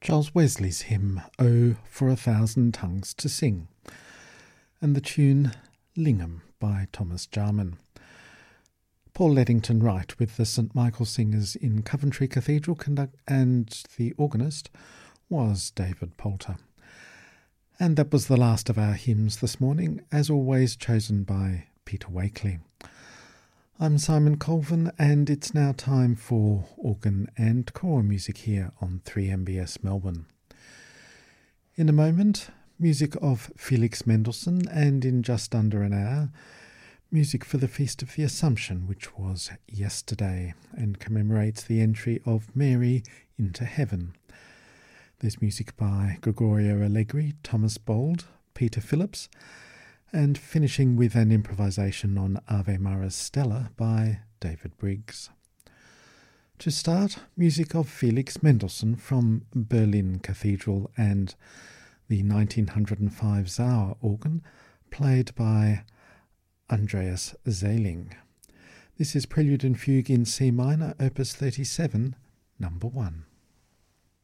Charles Wesley's hymn, "Oh, for a Thousand Tongues to Sing," and the tune "Lingham" by Thomas Jarman. Paul Leddington Wright with the St Michael Singers in Coventry Cathedral and the organist was David Poulter. And that was the last of our hymns this morning, as always chosen by Peter Wakely. I'm Simon Colvin, and it's now time for organ and choral music here on 3MBS Melbourne. In a moment, music of Felix Mendelssohn, and in just under an hour, music for the Feast of the Assumption, which was yesterday and commemorates the entry of Mary into heaven. There's music by Gregorio Allegri, Thomas Bold, Peter Phillips, and finishing with an improvisation on Ave Maris Stella by David Briggs. To start, music of Felix Mendelssohn from Berlin Cathedral and the 1905 Sauer organ, played by Andreas Zehling. This is Prelude and Fugue in C minor, opus 37, number 1.